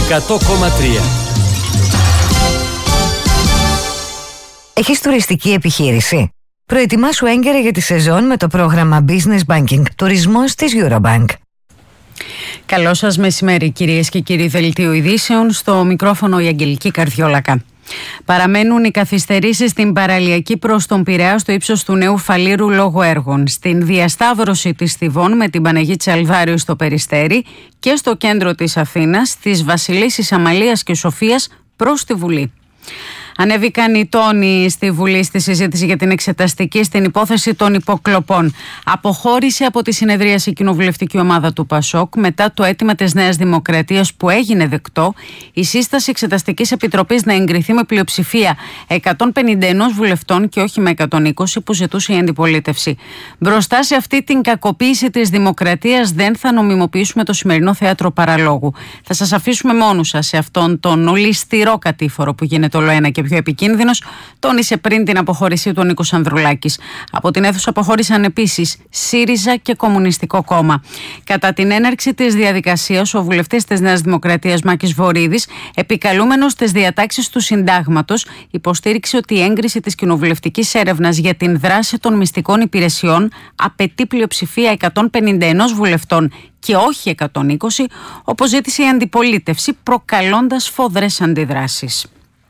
100,3. Έχεις τουριστική επιχείρηση? Προετοιμάσου έγκαιρα για τη σεζόν με το πρόγραμμα Business Banking Τουρισμός της Eurobank. Καλό σας μεσημέρι, κυρίες και κύριοι. Δελτίο ειδήσεων, στο μικρόφωνο η Αγγελική Καρδιόλακα. Παραμένουν οι καθυστερήσεις στην παραλιακή προς τον Πειραιά στο ύψος του Νέου Φαλήρου λόγω έργων, στην διασταύρωση της Θηβών με την Παναγή Τσαλδάριου στο Περιστέρι και στο κέντρο της Αθήνας, της Βασιλίσσης Αμαλίας και Σοφίας προς τη Βουλή. Ανέβηκαν οι τόνοι στη Βουλή στη συζήτηση για την εξεταστική στην υπόθεση των υποκλοπών. Αποχώρησε από τη συνεδρίαση η κοινοβουλευτική ομάδα του ΠΑΣΟΚ μετά το αίτημα της Νέας Δημοκρατίας που έγινε δεκτό η σύσταση εξεταστικής επιτροπής να εγκριθεί με πλειοψηφία 151 βουλευτών και όχι με 120 που ζητούσε η αντιπολίτευση. Μπροστά σε αυτή την κακοποίηση της δημοκρατίας δεν θα νομιμοποιήσουμε το σημερινό θέατρο παραλόγου. Θα σας αφήσουμε μόνους σας σε αυτόν τον ολισθηρό κατήφορο που γίνεται όλο ένα και πιο επικίνδυνος, τόνισε πριν την αποχώρησή του ο Νίκος Ανδρουλάκης. Από την αίθουσα αποχώρησαν επίσης ΣΥΡΙΖΑ και Κομμουνιστικό Κόμμα. Κατά την έναρξη της διαδικασίας, ο βουλευτής της Νέας Δημοκρατίας Μάκης Βορίδης, επικαλούμενος τις διατάξεις του Συντάγματος, υποστήριξε ότι η έγκριση της κοινοβουλευτικής έρευνας για την δράση των μυστικών υπηρεσιών απαιτεί πλειοψηφία 151 βουλευτών και όχι 120, όπως ζήτησε η αντιπολίτευση, προκαλώντας σφοδρές αντιδράσεις.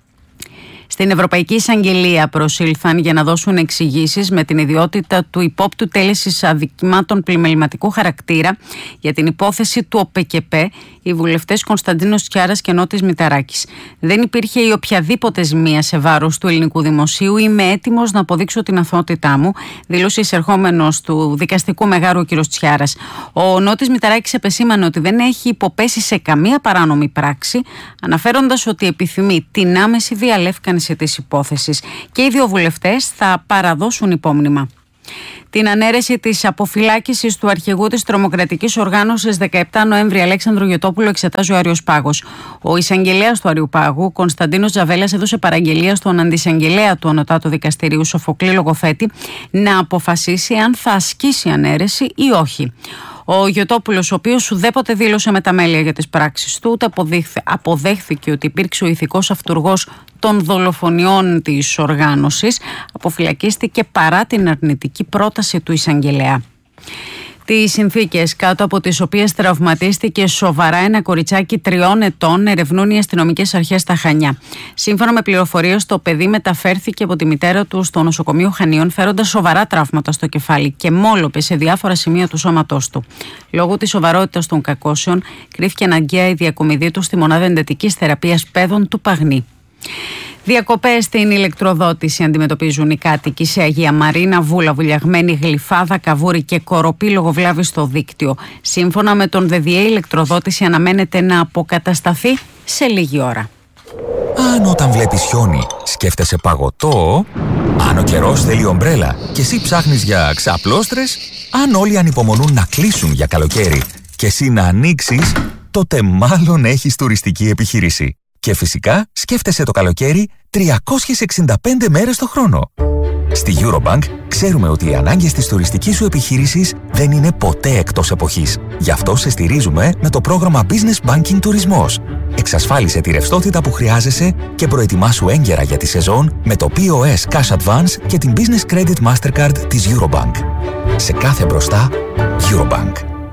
Στην Ευρωπαϊκή Εισαγγελία προσήλθαν για να δώσουν εξηγήσεις με την ιδιότητα του υπόπτου τέλεσης αδικημάτων πλημεληματικού χαρακτήρα για την υπόθεση του ΟΠΕΚΕΠΕ οι βουλευτές Κωνσταντίνος Τσιάρας και Νότης Μηταράκης. Δεν υπήρχε η οποιαδήποτε ζημία σε βάρος του ελληνικού δημοσίου. Είμαι έτοιμος να αποδείξω την αθωότητά μου, δήλωσε εισερχόμενος του δικαστικού μεγάρου ο κ. Τσιάρας. Ο Νότης Μηταράκης επεσήμανε ότι δεν έχει υποπέσει σε καμία παράνομη πράξη, αναφέροντας ότι επιθυμεί την άμεση διαλεύκανση της υπόθεσης και οι δύο βουλευτές θα παραδώσουν υπόμνημα. Την ανέρεση της αποφυλάκησης του αρχηγού της τρομοκρατικής οργάνωσης 17 Νοέμβρη Αλέξανδρου Γιωτόπουλο εξετάζει ο Άριος Πάγος. Ο εισαγγελέας του Αριού Πάγου, Κωνσταντίνος Τζαβέλας, έδωσε παραγγελία στον αντισαγγελέα του Ανωτάτου Δικαστηρίου Σοφοκλή Λογοθέτη να αποφασίσει αν θα ασκήσει ανέρεση ή όχι. Ο Γιωτόπουλος, ο οποίος ουδέποτε δήλωσε μεταμέλεια για τις πράξεις του, ούτε αποδέχθηκε ότι υπήρξε ο ηθικός αυτουργός των δολοφονιών της οργάνωσης, αποφυλακίστηκε παρά την αρνητική πρόταση του εισαγγελέα. Τις συνθήκες κάτω από τις οποίες τραυματίστηκε σοβαρά ένα κοριτσάκι 3 ετών ερευνούν οι αστυνομικές αρχές στα Χανιά. Σύμφωνα με πληροφορίες, το παιδί μεταφέρθηκε από τη μητέρα του στο νοσοκομείο Χανίων φέροντας σοβαρά τραύματα στο κεφάλι και μόλοπε σε διάφορα σημεία του σώματός του. Λόγω της σοβαρότητας των κακώσεων, κρίθηκε αναγκαία η διακομιδή του στη μονάδα εντατικής θεραπείας παιδών του Παγνή. Διακοπές στην ηλεκτροδότηση αντιμετωπίζουν οι κάτοικοι σε Αγία Μαρίνα, Βούλα, Βουλιαγμένη, Γλυφάδα, Καβούρη και Κοροπή λόγω βλάβης στο δίκτυο. Σύμφωνα με τον ΔΔΕ, η ηλεκτροδότηση αναμένεται να αποκατασταθεί σε λίγη ώρα. Αν όταν βλέπεις χιόνι σκέφτεσαι παγωτό, αν ο καιρός θέλει ομπρέλα και εσύ ψάχνεις για ξαπλώστρες, αν όλοι ανυπομονούν να κλείσουν για καλοκαίρι και εσύ να ανοίξεις, τότε μάλλον έχεις τουριστική επιχείρηση. Και φυσικά σκέφτεσαι το καλοκαίρι 365 μέρες το χρόνο. Στη Eurobank ξέρουμε ότι οι ανάγκες της τουριστικής σου επιχείρησης δεν είναι ποτέ εκτός εποχής. Γι' αυτό σε στηρίζουμε με το πρόγραμμα Business Banking Τουρισμός. Εξασφάλισε τη ρευστότητα που χρειάζεσαι και προετοιμάσου έγκαιρα για τη σεζόν με το POS Cash Advance και την Business Credit Mastercard της Eurobank. Σε κάθε μπροστά, Eurobank.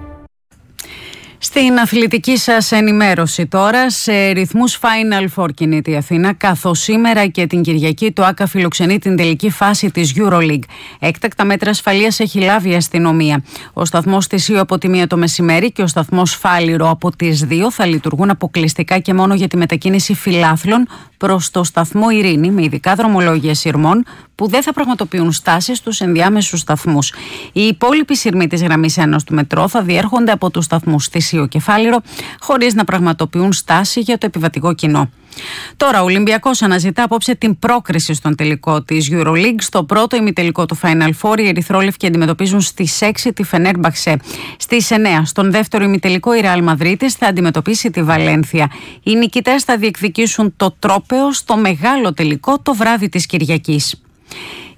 Στην αθλητική σας ενημέρωση τώρα, σε ρυθμούς Final Four κινείται η Αθήνα, καθώς σήμερα και την Κυριακή το ΆΚΑ φιλοξενεί την τελική φάση της EuroLeague. Έκτακτα μέτρα ασφαλείας έχει λάβει η αστυνομία. Ο σταθμός Θησίου από τη 1 το μεσημέρι και ο σταθμός Φάληρο από τις 2 θα λειτουργούν αποκλειστικά και μόνο για τη μετακίνηση φιλάθλων προς το σταθμό Ειρήνη, με ειδικά δρομολόγια σειρμών που δεν θα πραγματοποιούν στάσεις στους ενδιάμεσους σταθμούς. Οι υπόλοιποι σειρμοί της γραμμής 1 του μετρό θα διέρχονται από τους σταθμούς Θησίου και Φάληρο, χωρίς να πραγματοποιούν στάση για το επιβατικό κοινό. Τώρα, ο Ολυμπιακός αναζητά απόψε την πρόκριση στον τελικό της EuroLeague. Στο πρώτο ημιτελικό του Final Four, οι ερυθρόλευκοι αντιμετωπίζουν στις 6 τη Φενέρμπαξε. Στις 9, στον δεύτερο ημιτελικό, η Ρεάλ Μαδρίτης θα αντιμετωπίσει τη Βαλένθια. Οι νικητές θα διεκδικήσουν το τρόπαιο στο μεγάλο τελικό το βράδυ της Κυριακής.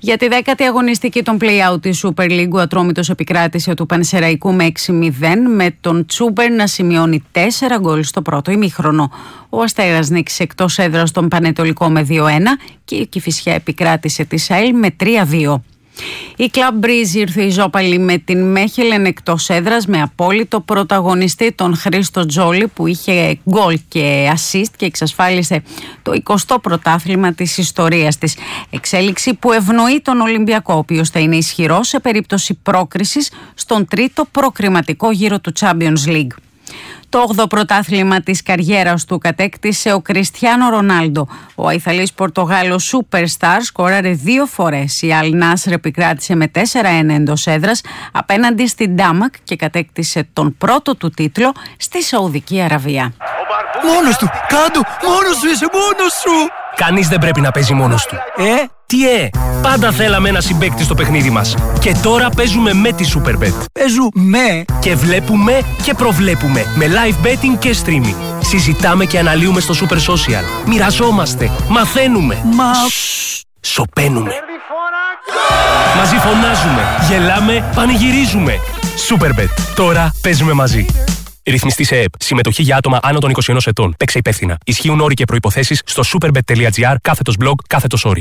Για τη 10η αγωνιστική των play-out της Super League, ο Ατρόμητος επικράτησε του Πανσεραϊκού με 6-0, με τον Τσούμπερ να σημειώνει 4 γκολ στο πρώτο ημίχρονο. Ο Αστέρας νίκησε εκτός έδρας τον Πανετολικό με 2-1 και η Κηφισιά επικράτησε τη ΣΑΕΛ με 3-2. Η Club Breeze ήρθε ισόπαλη με την Μέχελεν εκτός έδρας με απόλυτο πρωταγωνιστή τον Χρήστο Τζόλι, που είχε γκολ και assist και εξασφάλισε το 20ο πρωτάθλημα της ιστορίας της. Εξέλιξη που ευνοεί τον Ολυμπιακό, ο οποίος θα είναι ισχυρός σε περίπτωση πρόκρισης στον τρίτο προκριματικό γύρο του Champions League. Το 8ο πρωτάθλημα της καριέρας του κατέκτησε ο Κριστιάνο Ρονάλντο. Ο Αϊθαλής Πορτογάλος Superstar σκόραρε 2 φορές. Η Αλ Νάσρ επικράτησε με 4-1 εντός έδρας απέναντι στην Ντάμακ και κατέκτησε τον πρώτο του τίτλο στη Σαουδική Αραβία. Μόνος του! Κάντο! Μόνος σου είσαι! Μόνος σου! Κανείς δεν πρέπει να παίζει μόνος του. Τι πάντα θέλαμε ένα συμπαίκτη στο παιχνίδι μας. Και τώρα παίζουμε με τη Superbet. Παίζουμε και βλέπουμε και προβλέπουμε με live betting και streaming. Συζητάμε και αναλύουμε στο Super Social. Μοιραζόμαστε, μαθαίνουμε. Σωπαίνουμε. Μαζί φωνάζουμε, γελάμε, πανηγυρίζουμε. Superbet. Τώρα παίζουμε μαζί. Ρυθμιστή σε ΕΕΠ. Συμμετοχή για άτομα άνω των 21 ετών. Παίξε υπεύθυνα. Ισχύουν όροι και προϋποθέσεις στο superbet.gr/blog/όροι.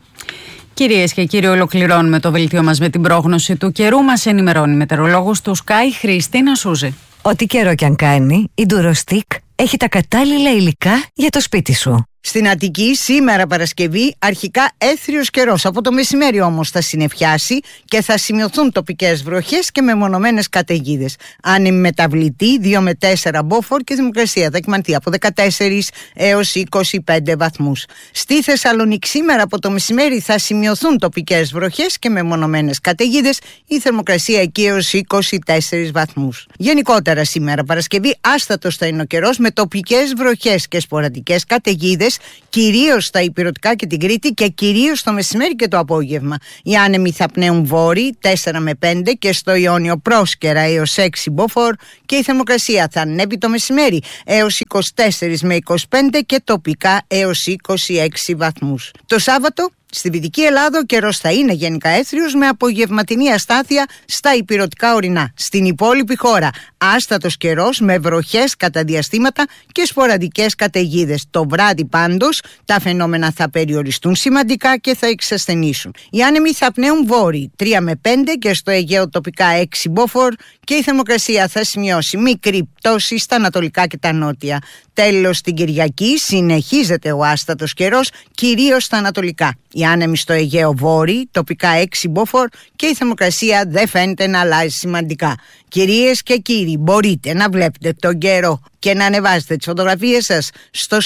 Κυρίες και κύριοι, ολοκληρώνουμε το δελτίο μας με την πρόγνωση του καιρού. Μας ενημερώνει η μετεωρολόγος του Sky, Χριστίνα Σούζη. Ό,τι καιρό κι αν κάνει, η Durostick έχει τα κατάλληλα υλικά για το σπίτι σου. Στην Αττική σήμερα Παρασκευή αρχικά έθριος καιρός. Από το μεσημέρι όμως θα συννεφιάσει και θα σημειωθούν τοπικές βροχές και μεμονωμένες καταιγίδες. Άνεμη μεταβλητή 2 με 4 μποφόρ και θερμοκρασία θα εκμανθεί από 14 έως 25 βαθμούς. Στη Θεσσαλονίκη σήμερα από το μεσημέρι θα σημειωθούν τοπικές βροχές και μεμονωμένες καταιγίδες. Η θερμοκρασία εκεί έως 24 βαθμούς. Γενικότερα σήμερα Παρασκευή άστατος θα είναι ο καιρός με τοπικές βροχές και σποραδικές καταιγίδες, κυρίως στα Ηπειρωτικά και την Κρήτη και κυρίως το μεσημέρι και το απόγευμα. Οι άνεμοι θα πνέουν βόρειοι 4 με 5 και στο Ιόνιο πρόσκαιρα έως 6 μποφόρ και η θερμοκρασία θα ανέβει το μεσημέρι έως 24 με 25 και τοπικά έως 26 βαθμούς. Το Σάββατο στη Δυτική Ελλάδα ο καιρός θα είναι γενικά έθριος με απογευματινή αστάθεια στα ηπειρωτικά ορεινά. Στην υπόλοιπη χώρα άστατος καιρός με βροχές κατά διαστήματα και σποραδικές καταιγίδες. Το βράδυ πάντως τα φαινόμενα θα περιοριστούν σημαντικά και θα εξασθενήσουν. Οι άνεμοι θα πνέουν βόρειοι 3 με 5 και στο Αιγαίο τοπικά 6 μποφόρ και η θερμοκρασία θα σημειώσει μικρή πτώση στα ανατολικά και τα νότια. Τέλος, την Κυριακή συνεχίζεται ο άστατος καιρός κυρίως στα ανατολικά. Οι άνεμοι στο Αιγαίο βόρειοι, τοπικά 6 μποφόρ και η θερμοκρασία δεν φαίνεται να αλλάζει σημαντικά. Κυρίες και κύριοι, μπορείτε να βλέπετε τον καιρό και να ανεβάζετε τις φωτογραφίες σας στο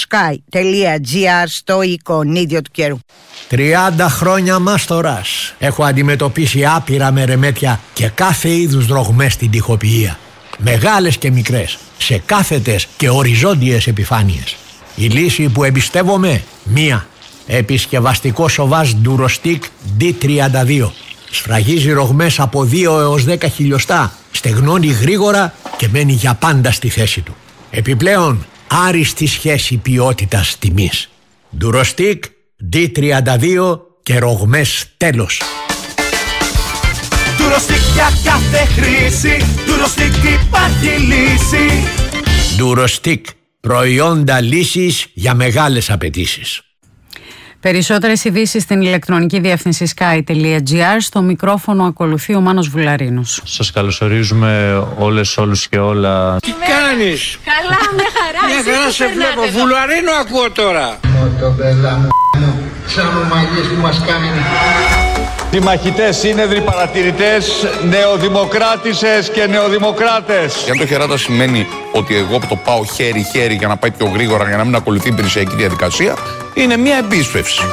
sky.gr στο εικονίδιο του καιρού. 30 χρόνια μάστορας. Έχω αντιμετωπίσει άπειρα μερεμέτια και κάθε είδους ρογμές στην τοιχοποιία. Μεγάλες και μικρές, σε κάθετες και οριζόντιες επιφάνειες. Η λύση που εμπιστεύομαι, μία. Επισκευαστικό σοβάζ Durostick D32. Σφραγίζει ρογμές από 2 έως 10 χιλιοστά, στεγνώνει γρήγορα και μένει για πάντα στη θέση του. Επιπλέον, άριστη σχέση ποιότητας τιμής. Durostick D32 και ρογμές τέλος. Durostick για κάθε χρήση, Durostick υπάρχει λύση. Durostick, προϊόντα λύσης για μεγάλες απαιτήσεις. Περισσότερες ειδήσεις στην ηλεκτρονική διεύθυνση sky.gr. Στο μικρόφωνο ακολουθεί ο Μάνος Βουλαρίνος. Σας καλωσορίζουμε όλες, όλους και όλα. Τι κάνεις? Καλά, με χαρά. Μια χαρά σε βλέπω. Βουλαρίνο ακούω τώρα. Μοτομπέλα μου, σαν ομαγίες που μας κάνουν. Συμμαχητές, σύνεδροι, παρατηρητές, νεοδημοκράτησες και νεοδημοκράτες. Για το χεράτα σημαίνει ότι εγώ το πάω χέρι-χέρι για να πάει πιο γρήγορα, για να μην ακολουθεί η υπηρεσιακή διαδικασία, είναι μια επίσπευση.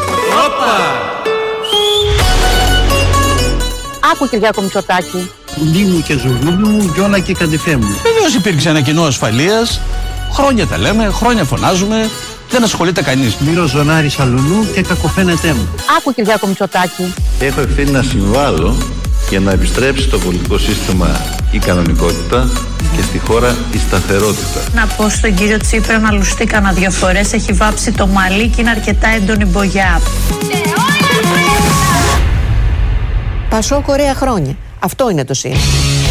Άκου, Κυριάκο Μητσοτάκη. Κουντί μου και ζουρνούλι μου, γιώνα και καντιφέ μου. Βεβαίως υπήρξε ένα κοινό ασφαλείας. Χρόνια τα λέμε, χρόνια φωνάζουμε. Δεν ασχολείται κανείς. Μύρο ζωνάρι αλουνού και κακοφαίνεται μου. Άκου, Κυριάκο Μητσοτάκη. Έχω ευθύνη να συμβάλλω για να επιστρέψει στο πολιτικό σύστημα η κανονικότητα και στη χώρα η σταθερότητα. Να πω στον κύριο Τσίπρα να λουστεί κανένα 2 φορές. Έχει βάψει το μαλλί και είναι αρκετά έντονη μπογιά. Πασόκ ωραία χρόνια. Αυτό είναι το σύνολο.